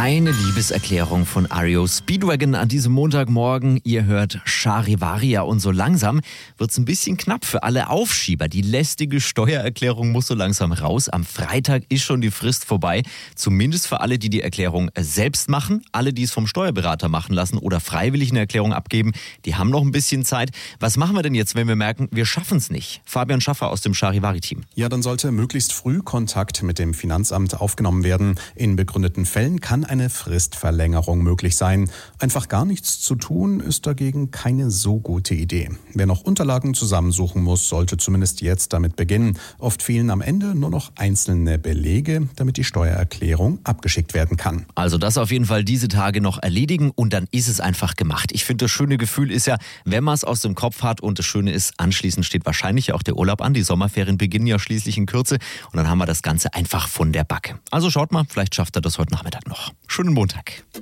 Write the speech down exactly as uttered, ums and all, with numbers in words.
Eine Liebeserklärung von R E O Speedwagon an diesem Montagmorgen. Ihr hört Charivaria und so langsam wird's ein bisschen knapp für alle Aufschieber. Die lästige Steuererklärung muss so langsam raus. Am Freitag ist schon die Frist vorbei. Zumindest für alle, die die Erklärung selbst machen. Alle, die es vom Steuerberater machen lassen oder freiwillig eine Erklärung abgeben, die haben noch ein bisschen Zeit. Was machen wir denn jetzt, wenn wir merken, wir schaffen es nicht? Fabian Schaffer aus dem Charivari-Team. Ja, dann sollte möglichst früh Kontakt mit dem Finanzamt aufgenommen werden. In begründeten Fällen kann eine Fristverlängerung möglich sein. Einfach gar nichts zu tun, ist dagegen keine so gute Idee. Wer noch Unterlagen zusammensuchen muss, sollte zumindest jetzt damit beginnen. Oft fehlen am Ende nur noch einzelne Belege, damit die Steuererklärung abgeschickt werden kann. Also das auf jeden Fall diese Tage noch erledigen und dann ist es einfach gemacht. Ich finde, das schöne Gefühl ist ja, wenn man es aus dem Kopf hat, und das Schöne ist, anschließend steht wahrscheinlich auch der Urlaub an. Die Sommerferien beginnen ja schließlich in Kürze und dann haben wir das Ganze einfach von der Backe. Also schaut mal, vielleicht schafft er das heute Nachmittag noch. Schönen Montag.